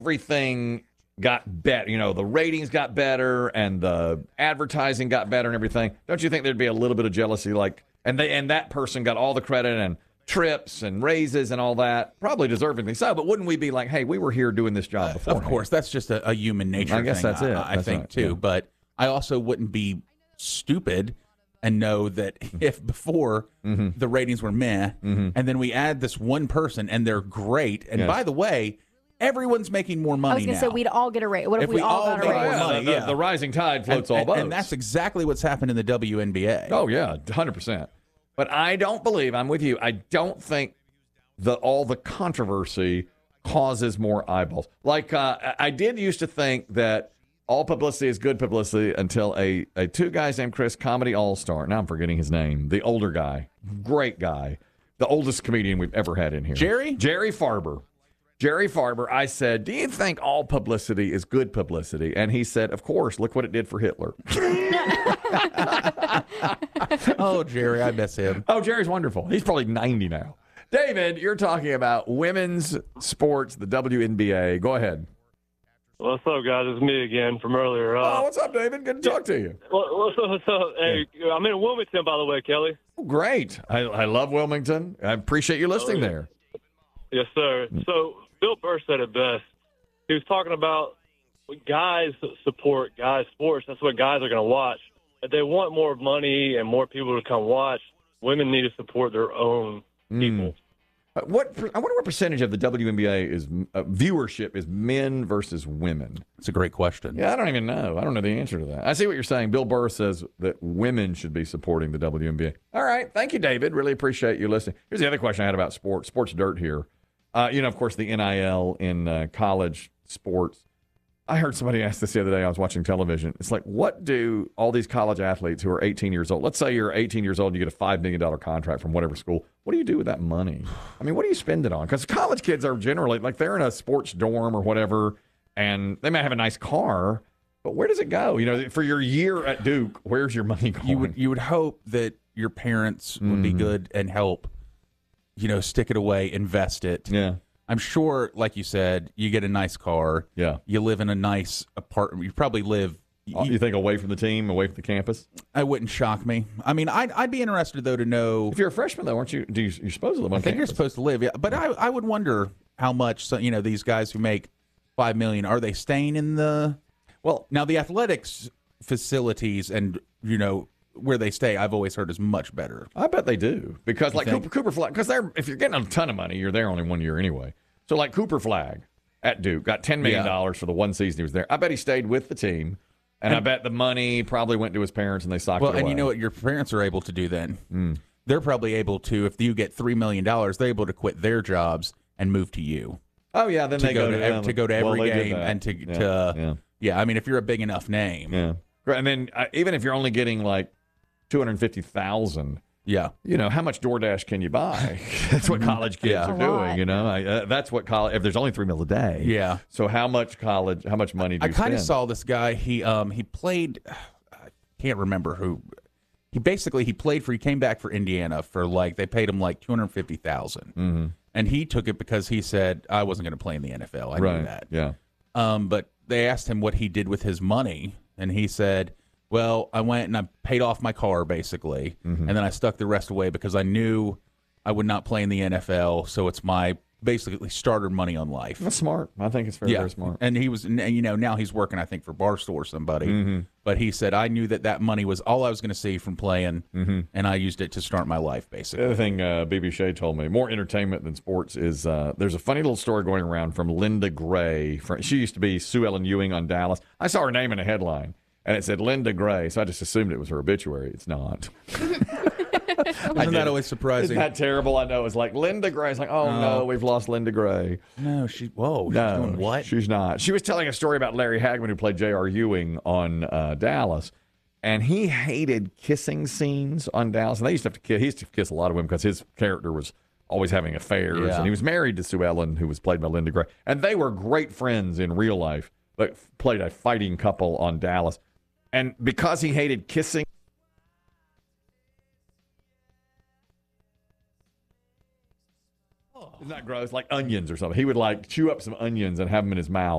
everything got better. You know, the ratings got better and the advertising got better and everything. Don't you think there'd be a little bit of jealousy? Like, and that person got all the credit and trips and raises and all that, probably deservingly so. But wouldn't we be like, hey, we were here doing this job before? Of course, that's just a human nature. I guess thing, that's it. I That's think right. too. Yeah. But I also wouldn't be stupid and know that if before the ratings were meh, and then we add this one person and they're great, and Yes. by the way, everyone's making more money I was going now. to say we'd all get a raise. What if we all got a made raise? more money, the, yeah. the rising tide floats all boats. and that's exactly what's happened in the WNBA. Oh, yeah, 100%. But I don't believe, I'm with you, I don't think all the controversy causes more eyeballs. Like, I did used to think that all publicity is good publicity until a two guys named Chris, comedy all-star. Now I'm forgetting his name. The older guy. Great guy. The oldest comedian we've ever had in here. Jerry? Jerry Farber. Jerry Farber, I said, do you think all publicity is good publicity? And he said, of course, look what it did for Hitler. Oh, Jerry, I miss him. Oh, Jerry's wonderful. He's probably 90 now. David, you're talking about women's sports, the WNBA. Go ahead. What's up, guys? It's me again from earlier. Oh, what's up, David? Good to talk to you. What's up? Hey, I'm in Wilmington, by the way, Kelly. Oh, great. I love Wilmington. I appreciate you listening there. Yes, sir. So Bill Burr said it best. He was talking about guys support guys sports. That's what guys are going to watch. If they want more money and more people to come watch, women need to support their own people. I wonder what percentage of the WNBA is viewership is men versus women. It's a great question. Yeah, I don't even know. I don't know the answer to that. I see what you're saying. Bill Burr says that women should be supporting the WNBA. All right. Thank you, David. Really appreciate you listening. Here's the other question I had about sports. Sports dirt here. Of course, the NIL in college sports. I heard somebody ask this the other day. I was watching television. It's like, what do all these college athletes who are 18 years old, let's say you're 18 years old and you get a $5 million contract from whatever school. What do you do with that money? I mean, what do you spend it on? Because college kids are generally, like, they're in a sports dorm or whatever, and they might have a nice car, but where does it go? You know, for your year at Duke, where's your money going? You would hope that your parents would be good and help, stick it away, invest it. Yeah. I'm sure, like you said, you get a nice car. Yeah. You live in a nice apartment. You probably live. You think away from the team, away from the campus? It wouldn't shock me. I mean, I'd be interested, though, to know. If you're a freshman, though, aren't you? You're supposed to live on I think you're campus. supposed to live, yeah. But I would wonder how much, these guys who make $5 million, are they staying in the. Well, now, the athletics facilities and, where they stay, I've always heard is much better. I bet they do. Because, like, think? Cooper Flag, because if you're getting a ton of money, you're there only 1 year anyway. So, like, Cooper Flag at Duke got $10 million for the one season he was there. I bet he stayed with the team, and I bet the money probably went to his parents and they socked it away. And you know what your parents are able to do then? They're probably able to, if you get $3 million, they're able to quit their jobs and move to you. Oh, yeah, then they go to every game and I mean, if you're a big enough name. Yeah. And then even if you're only getting, like, $250,000, yeah, how much DoorDash can you buy? That's what college kids are doing. That's what college. If there's only $3 million a day, yeah. So how much money do you I kind of spend? saw this guy. He played. I can't remember who. He played for. He came back for Indiana for they paid him like $250,000, and he took it because he said I wasn't going to play in the NFL. I knew that. Yeah. But they asked him what he did with his money, and he said, well, I went and I paid off my car, basically, and then I stuck the rest away because I knew I would not play in the NFL, so it's my basically starter money on life. That's smart. I think it's very smart. And he was, now he's working, I think, for Barstool or somebody. But he said, I knew that money was all I was going to see from playing, and I used it to start my life, basically. The other thing BB Shea told me, more entertainment than sports, is there's a funny little story going around from Linda Gray. She used to be Sue Ellen Ewing on Dallas. I saw her name in a headline, and it said Linda Gray, so I just assumed it was her obituary. It's not. Isn't that always surprising? Isn't that terrible? I know. It's like Linda Gray. It's like, oh, no, we've lost Linda Gray. No, she's doing what? She's not. She was telling a story about Larry Hagman, who played J.R. Ewing on Dallas, and he hated kissing scenes on Dallas. And they used to have to kiss. He used to kiss a lot of women because his character was always having affairs, and he was married to Sue Ellen, who was played by Linda Gray. And they were great friends in real life, but played a fighting couple on Dallas. And because he hated kissing, It's not gross, like onions or something. He would like chew up some onions and have them in his mouth.